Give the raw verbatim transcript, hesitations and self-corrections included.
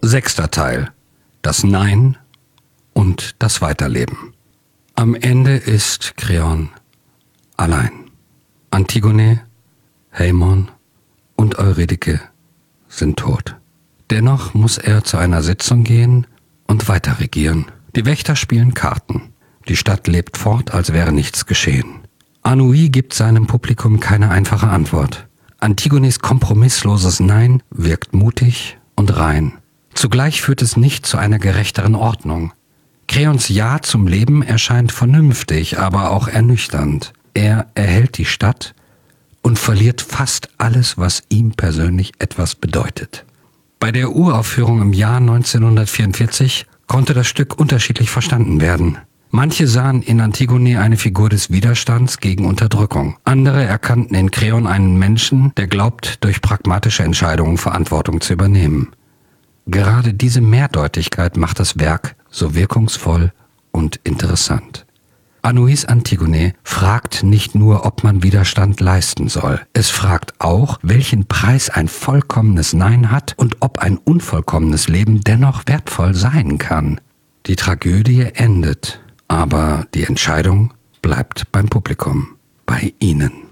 Sechster Teil. Das Nein und das Weiterleben. Am Ende ist Kreon allein. Antigone, Haemon und Eurydike sind tot. Dennoch muss er zu einer Sitzung gehen und weiter regieren. Die Wächter spielen Karten. Die Stadt lebt fort, als wäre nichts geschehen. Anhui gibt seinem Publikum keine einfache Antwort. Antigones kompromissloses Nein wirkt mutig und rein. Zugleich führt es nicht zu einer gerechteren Ordnung. Kreons Ja zum Leben erscheint vernünftig, aber auch ernüchternd. Er erhält die Stadt und verliert fast alles, was ihm persönlich etwas bedeutet. Bei der Uraufführung im Jahr neunzehnhundertvierundvierzig konnte das Stück unterschiedlich verstanden werden. Manche sahen in Antigone eine Figur des Widerstands gegen Unterdrückung. Andere erkannten in Kreon einen Menschen, der glaubt, durch pragmatische Entscheidungen Verantwortung zu übernehmen. Gerade diese Mehrdeutigkeit macht das Werk so wirkungsvoll und interessant. Anuis Antigone fragt nicht nur, ob man Widerstand leisten soll. Es fragt auch, welchen Preis ein vollkommenes Nein hat und ob ein unvollkommenes Leben dennoch wertvoll sein kann. Die Tragödie endet, aber die Entscheidung bleibt beim Publikum, bei Ihnen.